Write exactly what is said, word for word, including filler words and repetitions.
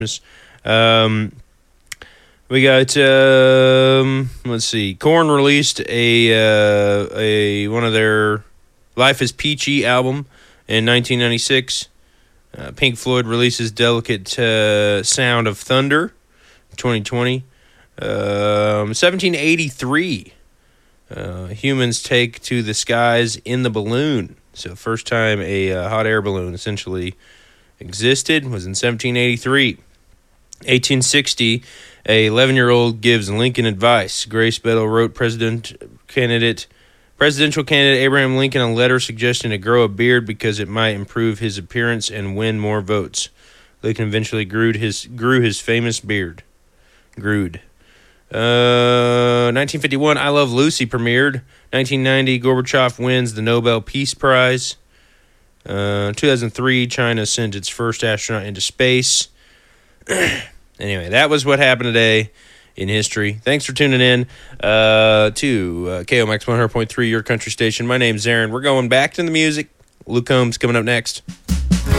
Um, we got um, let's see, Korn released a uh, a one of their Life is Peachy album in nineteen ninety-six. Uh, Pink Floyd releases Delicate uh, Sound of Thunder in twenty twenty. Um, seventeen eighty-three, uh, humans take to the skies in the balloon. So first time a uh, hot air balloon essentially existed was in seventeen eighty-three. eighteen sixty, a eleven-year-old gives Lincoln advice. Grace Bedell wrote president candidate, presidential candidate Abraham Lincoln a letter suggesting to grow a beard because it might improve his appearance and win more votes. Lincoln eventually grew his grew his famous beard. Grewed. Uh, nineteen fifty-one, I Love Lucy premiered. nineteen ninety, Gorbachev wins the Nobel Peace Prize. Uh, two thousand three, China sent its first astronaut into space. Anyway, that was what happened today in history. Thanks for tuning in uh, to uh, K O M X one hundred point three, your country station. My name's Aaron. We're going back to the music. Luke Combs coming up next.